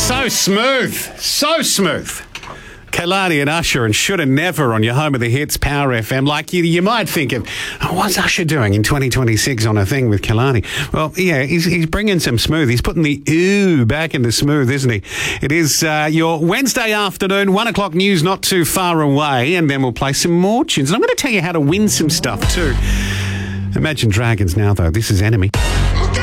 So smooth. So smooth. Kehlani and Usher and Shoulda Never on your home of the hits, Power FM. Like you might think of, what's Usher doing in 2026 on a thing with Kehlani? Well, yeah, he's bringing some smooth. He's putting the ooh back into smooth, isn't he? It is your Wednesday afternoon, 1 o'clock news not too far away, and then we'll play some more tunes. And I'm going to tell you how to win some stuff too. Imagine Dragons now, though. This is Enemy.